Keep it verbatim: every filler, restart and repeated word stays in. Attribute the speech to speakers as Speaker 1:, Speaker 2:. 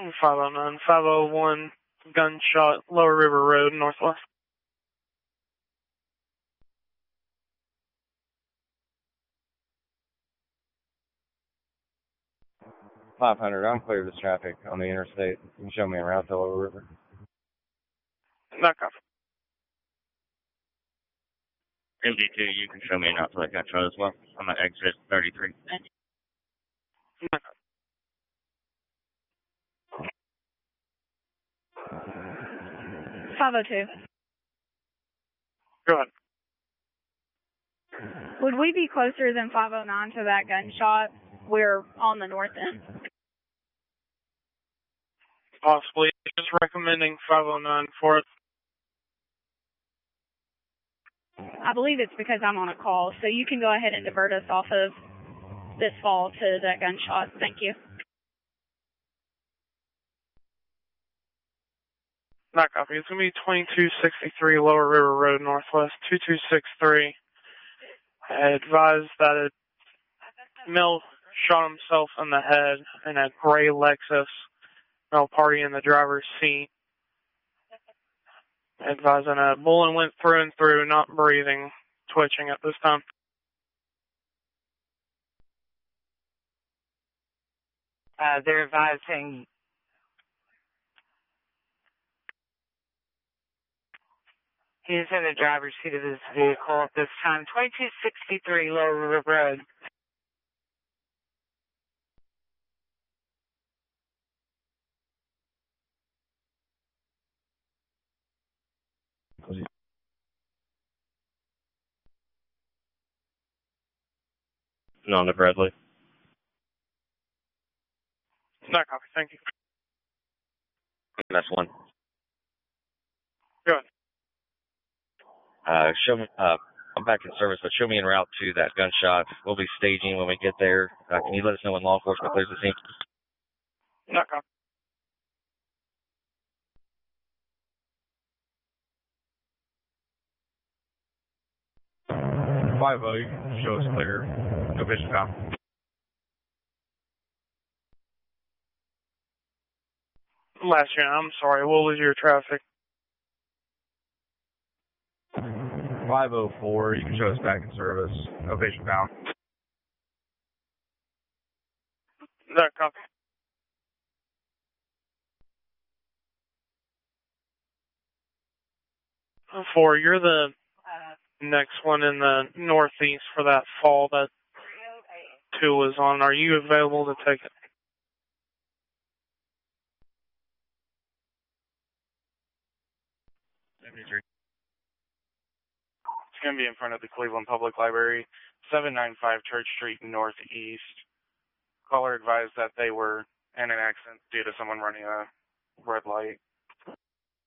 Speaker 1: five oh nine, five oh one, gunshot, Lower River Road, Northwest.
Speaker 2: five hundred, I'm clear of this traffic on the interstate. You can show me around to Lower River.
Speaker 1: Not copy.
Speaker 3: M D two, you can show me an out to that gunshot as well. I'm at exit thirty-three.
Speaker 1: Not copy.
Speaker 4: five oh two.
Speaker 1: Go ahead.
Speaker 4: Would we be closer than five oh nine to that gunshot? We're on the north end.
Speaker 1: Possibly. Just recommending five oh nine for it.
Speaker 4: I believe it's because I'm on a call, so you can go ahead and divert us off of this fall to that gunshot. Thank you.
Speaker 1: Not copy. It's going to be twenty-two sixty-three Lower River Road, Northwest, two two six three. I advised that a male shot himself in the head in a gray Lexus. Male party in the driver's seat. Advising a bullet went through and through, not breathing, twitching at this time.
Speaker 5: Uh, they're advising he's in the driver's seat of his vehicle at this time. twenty-two sixty-three Lower River Road.
Speaker 3: No, to Bradley.
Speaker 1: Not copy. Thank you.
Speaker 3: That's one.
Speaker 1: Go ahead.
Speaker 3: Uh, show me, uh, I'm back in service, but show me en route to that gunshot. We'll be staging when we get there. Uh, can you let us know when law enforcement clears the scene?
Speaker 1: Not copy.
Speaker 2: five oh, you can show us clear. No vision cop.
Speaker 1: Last year, I'm sorry. What was your traffic?
Speaker 2: five oh four, you can show us back in service. No vision bound.
Speaker 1: Not copy. Four, you're the next one in the northeast for that fall that two was on. Are you available to take it?
Speaker 6: It's going to be in front of the Cleveland Public Library, seven ninety-five Church Street Northeast. Caller advised that they were in an accident due to someone running a red light.